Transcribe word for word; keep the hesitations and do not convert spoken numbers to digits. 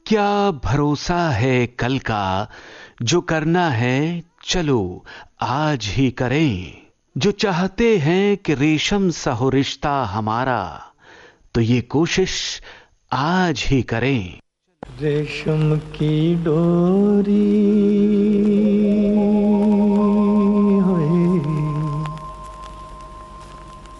क्या भरोसा है कल का, जो करना है चलो आज ही करें। जो चाहते हैं कि रेशम सा हो रिश्ता हमारा, तो ये कोशिश आज ही करें। रेशम की डोरी